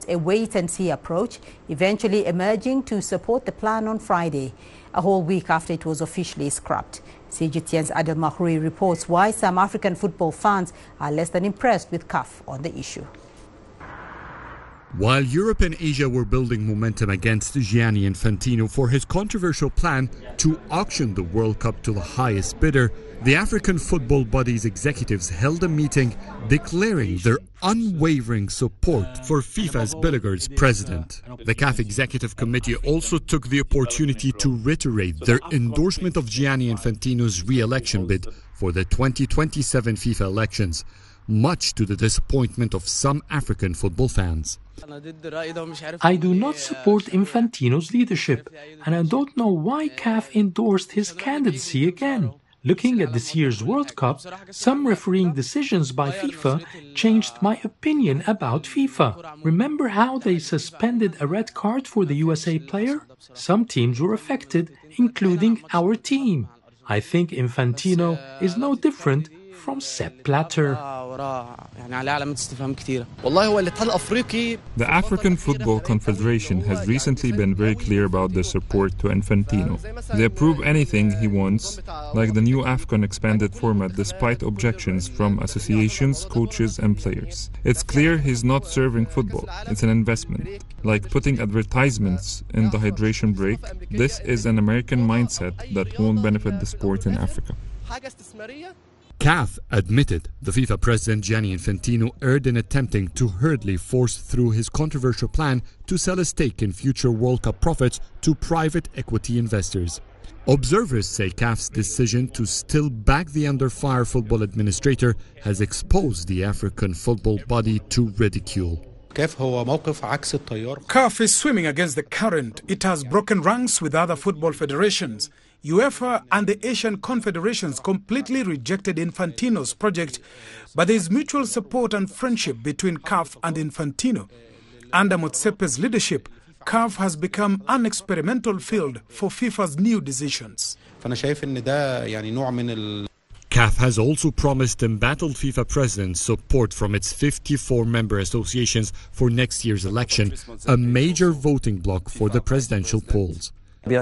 a wait-and-see approach, eventually emerging to support the plan on Friday, a whole week after it was officially scrapped. CGTN's Adel Mahroui reports why some African football fans are less than impressed with CAF on the issue. While Europe and Asia were building momentum against Gianni Infantino for his controversial plan to auction the World Cup to the highest bidder, the African football body's executives held a meeting declaring their unwavering support for FIFA's Billigards president. The CAF Executive Committee also took the opportunity to reiterate their endorsement of Gianni Infantino's re-election bid for the 2027 FIFA elections, much to the disappointment of some African football fans. I do not support Infantino's leadership, and I don't know why CAF endorsed his candidacy again. Looking at this year's World Cup, some refereeing decisions by FIFA changed my opinion about FIFA. Remember how they suspended a red card for the USA player? Some teams were affected, including our team. I think Infantino is no different from Sepp Blatter. The African Football Confederation has recently been very clear about their support to Infantino. They approve anything he wants, like the new AFCON expanded format, despite objections from associations, coaches and players. It's clear he's not serving football. It's an investment. Like putting advertisements in the hydration break, this is an American mindset that won't benefit the sport in Africa. CAF admitted the FIFA president Gianni Infantino erred in attempting to hurriedly force through his controversial plan to sell a stake in future World Cup profits to private equity investors. Observers say CAF's decision to still back the under-fire football administrator has exposed the African football body to ridicule. CAF is swimming against the current. It has broken ranks with other football federations. UEFA and the Asian confederations completely rejected Infantino's project, but there is mutual support and friendship between CAF and Infantino. Under Motsepe's leadership, CAF has become an experimental field for FIFA's new decisions. CAF has also promised embattled FIFA president support from its 54 member associations for next year's election, a major voting bloc for the presidential polls.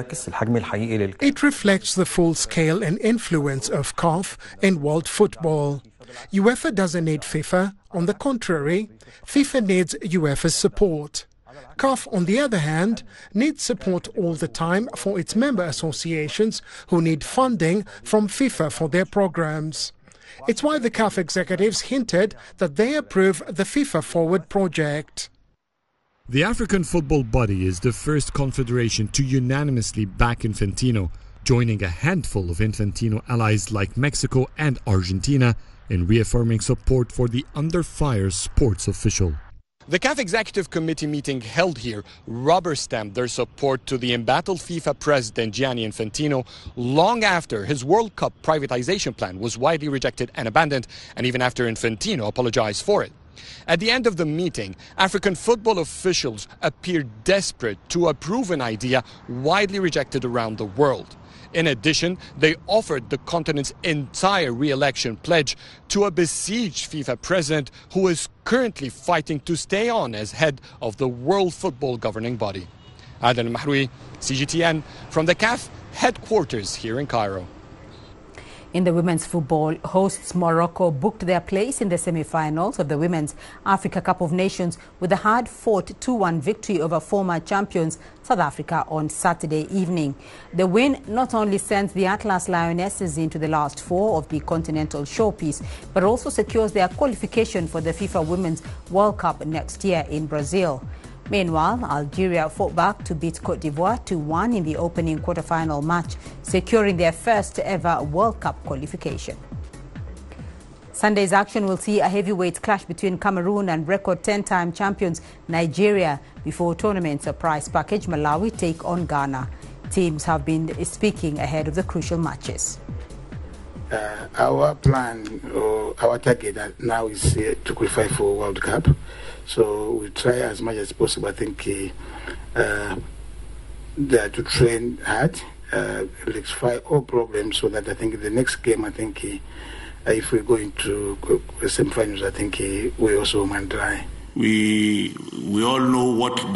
It reflects the full scale and influence of CAF in world football. UEFA doesn't need FIFA. On the contrary, FIFA needs UEFA's support. CAF, on the other hand, needs support all the time for its member associations who need funding from FIFA for their programs. It's why the CAF executives hinted that they approve the FIFA Forward project. The African football body is the first confederation to unanimously back Infantino, joining a handful of Infantino allies like Mexico and Argentina in reaffirming support for the under-fire sports official. The CAF Executive Committee meeting held here rubber-stamped their support to the embattled FIFA president Gianni Infantino long after his World Cup privatization plan was widely rejected and abandoned, and even after Infantino apologized for it. At the end of the meeting, African football officials appeared desperate to approve an idea widely rejected around the world. In addition, they offered the continent's entire re-election pledge to a besieged FIFA president who is currently fighting to stay on as head of the World Football Governing Body. Adel Mahroui, CGTN, from the CAF headquarters here in Cairo. In the women's football, hosts Morocco booked their place in the semi-finals of the Women's Africa Cup of Nations with a hard-fought 2-1 victory over former champions South Africa on Saturday evening. The win not only sends the Atlas Lionesses into the last four of the continental showpiece, but also secures their qualification for the FIFA Women's World Cup next year in Brazil. Meanwhile, Algeria fought back to beat Cote d'Ivoire 2-1 in the opening quarter-final match, securing their first ever World Cup qualification. Sunday's action will see a heavyweight clash between Cameroon and record 10-time champions Nigeria before tournament surprise package Malawi take on Ghana. Teams have been speaking ahead of the crucial matches. Our plan or our target now is to qualify for World Cup. So we try as much as possible. I think to train hard, rectify all problems, so that I think the next game, I think if we're going to the semi-finals, I think we also want to try. We all know what